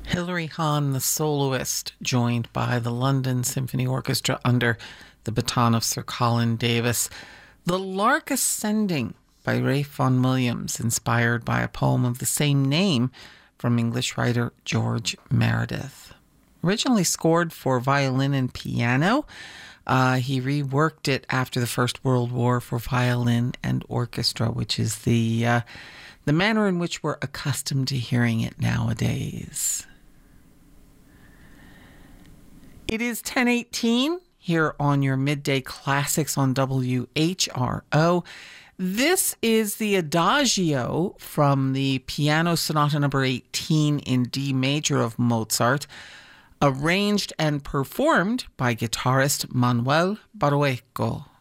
Hilary Hahn, the soloist, joined by the London Symphony Orchestra under the baton of Sir Colin Davis. The Lark Ascending by Ralph Vaughan Williams, inspired by a poem of the same name from English writer George Meredith. Originally scored for violin and piano, he reworked it after the First World War for violin and orchestra, which is the manner in which we're accustomed to hearing it nowadays. It is 10:18 here on your Midday Classics on WHRO. This is the Adagio from the Piano Sonata number 18 in D major of Mozart, arranged and performed by guitarist Manuel Barrueco.